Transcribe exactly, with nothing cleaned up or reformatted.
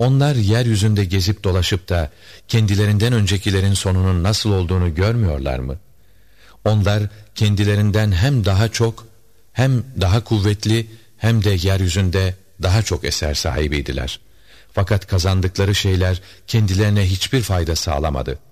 Onlar yeryüzünde gezip dolaşıp da kendilerinden öncekilerin sonunun nasıl olduğunu görmüyorlar mı? Onlar kendilerinden hem daha çok, hem daha kuvvetli, hem de yeryüzünde daha çok eser sahibiydiler. Fakat kazandıkları şeyler kendilerine hiçbir fayda sağlamadı.